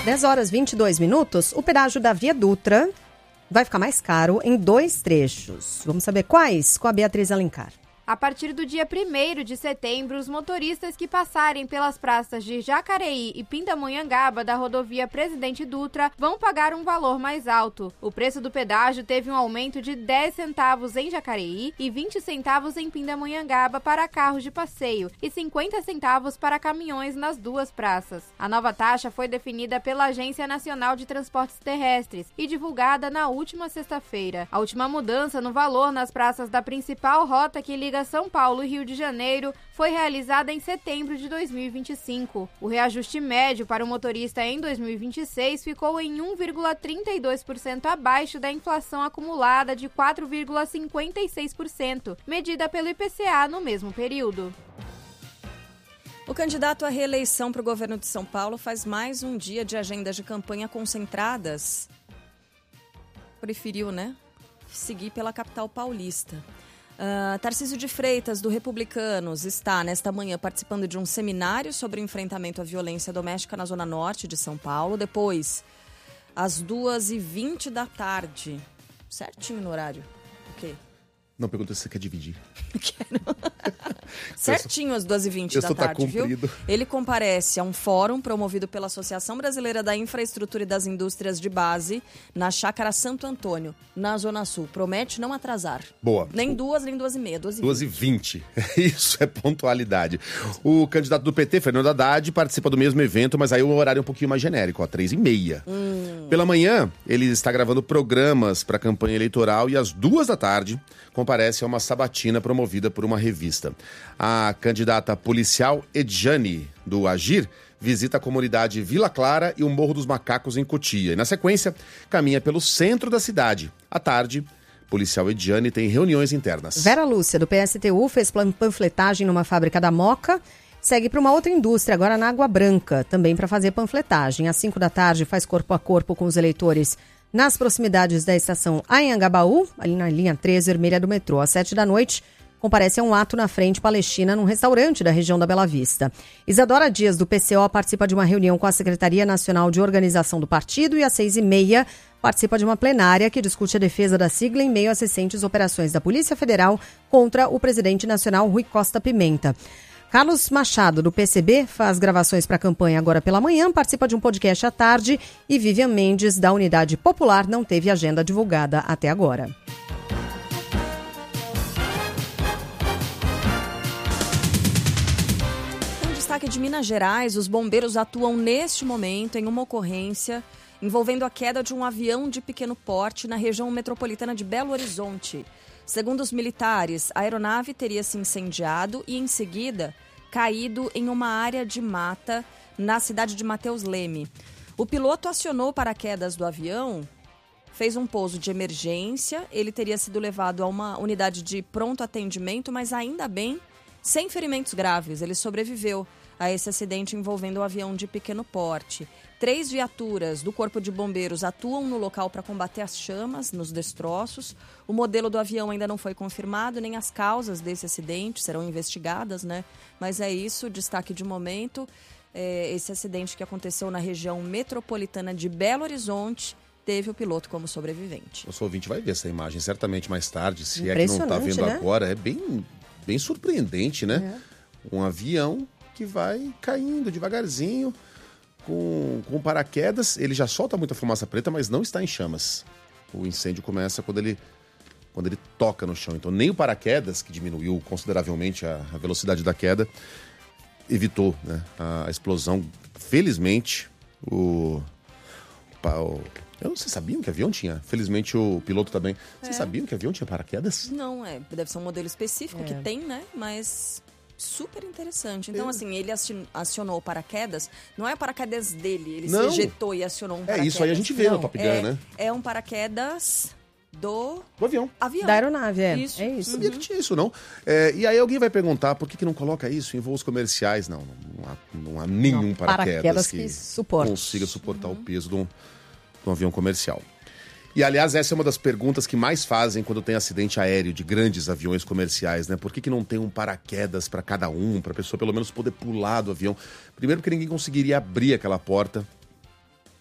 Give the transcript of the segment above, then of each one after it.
10h22, o pedágio da Via Dutra vai ficar mais caro em 2 trechos. Vamos saber quais? Com a Beatriz Alencar. A partir do dia 1º de setembro, os motoristas que passarem pelas praças de Jacareí e Pindamonhangaba da rodovia Presidente Dutra vão pagar um valor mais alto. O preço do pedágio teve um aumento de 10 centavos em Jacareí e 20 centavos em Pindamonhangaba para carros de passeio e 50 centavos para caminhões nas duas praças. A nova taxa foi definida pela Agência Nacional de Transportes Terrestres e divulgada na última sexta-feira. A última mudança no valor nas praças da principal rota que liga São Paulo e Rio de Janeiro foi realizada em setembro de 2025. O reajuste médio para o motorista em 2026 ficou em 1,32% abaixo da inflação acumulada de 4,56%, medida pelo IPCA no mesmo período. O candidato à reeleição para o governo de São Paulo faz mais um dia de agendas de campanha concentradas. Preferiu, seguir pela capital paulista. Tarcísio de Freitas, do Republicanos, está nesta manhã participando de um seminário sobre o enfrentamento à violência doméstica na Zona Norte de São Paulo. Depois, às 2h20 da tarde. Certinho no horário. Ok. Não, pergunta se você quer dividir. Quero. Certinho às 2h20 da tarde, viu? Ele comparece a um fórum promovido pela Associação Brasileira da Infraestrutura e das Indústrias de Base na Chácara Santo Antônio, na Zona Sul. Promete não atrasar. Boa. Nem 2, nem 2h30, 2h20. Isso é pontualidade. O candidato do PT, Fernando Haddad, participa do mesmo evento, mas aí o horário é um pouquinho mais genérico, 3h30. Pela manhã, ele está gravando programas para a campanha eleitoral e às 2 da tarde comparece a uma sabatina promovida por uma revista. A candidata policial Edjane, do Agir, visita a comunidade Vila Clara e o Morro dos Macacos em Cotia. E, na sequência, caminha pelo centro da cidade. À tarde, policial Edjane tem reuniões internas. Vera Lúcia, do PSTU, fez panfletagem numa fábrica da Moca. Segue para uma outra indústria, agora na Água Branca, também para fazer panfletagem. Às 5 da tarde, faz corpo a corpo com os eleitores nas proximidades da estação Anhangabaú, ali na linha 3 vermelha do metrô. Às 7 da noite, comparece a um ato na Frente Palestina, num restaurante da região da Bela Vista. Isadora Dias, do PCO, participa de uma reunião com a Secretaria Nacional de Organização do Partido e às 6h30 participa de uma plenária que discute a defesa da sigla em meio às recentes operações da Polícia Federal contra o presidente nacional Rui Costa Pimenta. Carlos Machado, do PCB, faz gravações para a campanha agora pela manhã, participa de um podcast à tarde e Vivian Mendes, da Unidade Popular, não teve agenda divulgada até agora. Em destaque de Minas Gerais, os bombeiros atuam neste momento em uma ocorrência envolvendo a queda de um avião de pequeno porte na região metropolitana de Belo Horizonte. Segundo os militares, a aeronave teria se incendiado e, em seguida, caído em uma área de mata na cidade de Mateus Leme. O piloto acionou paraquedas do avião, fez um pouso de emergência, ele teria sido levado a uma unidade de pronto atendimento, mas ainda bem, sem ferimentos graves. Ele sobreviveu a esse acidente envolvendo o avião de pequeno porte. 3 viaturas do Corpo de Bombeiros atuam no local para combater as chamas nos destroços. O modelo do avião ainda não foi confirmado, nem as causas desse acidente serão investigadas, Mas é isso, destaque de momento. Esse acidente que aconteceu na região metropolitana de Belo Horizonte teve o piloto como sobrevivente. O seu ouvinte vai ver essa imagem certamente mais tarde, se é que não está vendo agora. É bem surpreendente, Um avião que vai caindo devagarzinho, com paraquedas. Ele já solta muita fumaça preta, mas não está em chamas. O incêndio começa quando ele toca no chão. Então nem o paraquedas, que diminuiu consideravelmente a velocidade da queda, evitou a explosão. Felizmente, Vocês sabiam que avião tinha? Felizmente o piloto também. Vocês sabiam que avião tinha paraquedas? Não, deve ser um modelo específico que tem, Mas super interessante. Então, ele acionou o paraquedas. Não é o paraquedas dele, ele se ejetou e acionou um paraquedas. Isso aí a gente vê no Top Gun, É um paraquedas do avião. Da aeronave, Isso. É isso. Não sabia que tinha isso, não. E aí alguém vai perguntar por que não coloca isso em voos comerciais. Não há nenhum paraquedas que consiga suportar o peso de um avião comercial. E, aliás, essa é uma das perguntas que mais fazem quando tem acidente aéreo de grandes aviões comerciais, Por que não tem um paraquedas para cada um, para a pessoa pelo menos poder pular do avião? Primeiro porque ninguém conseguiria abrir aquela porta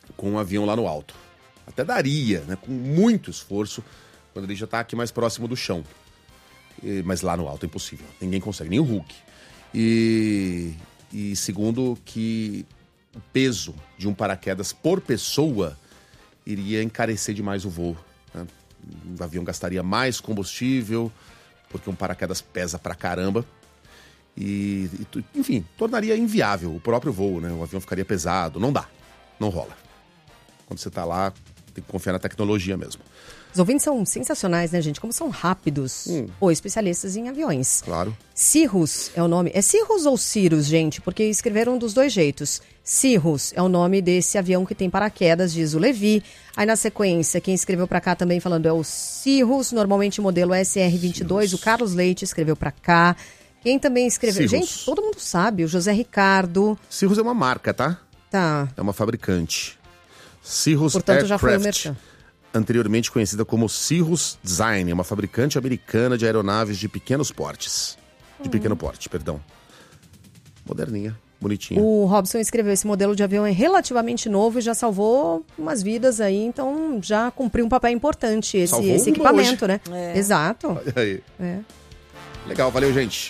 com um avião lá no alto. Até daria, né? Com muito esforço, quando ele já está aqui mais próximo do chão. Mas lá no alto é impossível. Ninguém consegue, nem o Hulk. E segundo, que o peso de um paraquedas por pessoa iria encarecer demais o voo, né? O avião gastaria mais combustível, porque um paraquedas pesa pra caramba. Enfim, tornaria inviável o próprio voo, né? O avião ficaria pesado. Não dá. Não rola. Quando você tá lá, tem que confiar na tecnologia mesmo. Os ouvintes são sensacionais, né, gente? Como são rápidos. Ou especialistas em aviões. Claro. Cirrus é o nome. É Cirrus ou Cirrus, gente? Porque escreveram dos dois jeitos. Cirrus é o nome desse avião que tem paraquedas, diz o Levi. Aí na sequência, quem escreveu pra cá também falando é o Cirrus, normalmente modelo SR-22. Cirrus. O Carlos Leite escreveu pra cá. Quem também escreveu... Cirrus. Gente, todo mundo sabe. O José Ricardo. Cirrus é uma marca, tá? Tá. É uma fabricante. Cirrus Portanto, Aircraft, já foi o merchan. Anteriormente conhecida como Cirrus Design, é uma fabricante americana de aeronaves de pequenos portes. De pequeno porte, perdão. Moderninha, bonitinha. O Robson escreveu: esse modelo de avião é relativamente novo e já salvou umas vidas aí, então já cumpriu um papel importante esse equipamento, hoje, né? É. Exato. Olha aí. É. Legal, valeu, gente.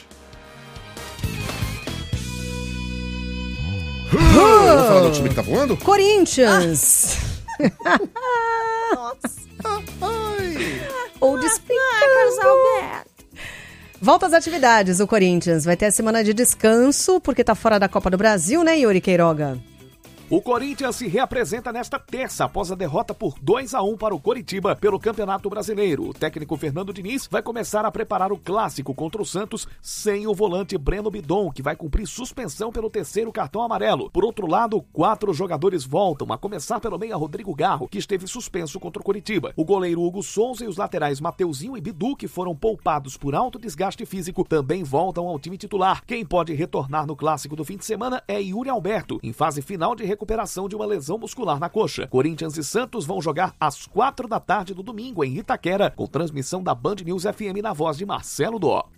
Vamos falar do time que tá voando? Corinthians! Ou Carlos Alberto. Volta às atividades, o Corinthians vai ter a semana de descanso, porque tá fora da Copa do Brasil, né, Yuri Queiroga? O Corinthians se reapresenta nesta terça após a derrota por 2-1 para o Coritiba pelo Campeonato Brasileiro. O técnico Fernando Diniz vai começar a preparar o clássico contra o Santos sem o volante Breno Bidon, que vai cumprir suspensão pelo 3º cartão amarelo. Por outro lado, 4 jogadores voltam, a começar pelo meia Rodrigo Garro, que esteve suspenso contra o Coritiba. O goleiro Hugo Souza e os laterais Mateuzinho e Bidu, que foram poupados por alto desgaste físico, também voltam ao time titular. Quem pode retornar no clássico do fim de semana é Yuri Alberto, em fase final de recuperação de uma lesão muscular na coxa. Corinthians e Santos vão jogar às 4 da tarde do domingo em Itaquera, com transmissão da Band News FM na voz de Marcelo Dó.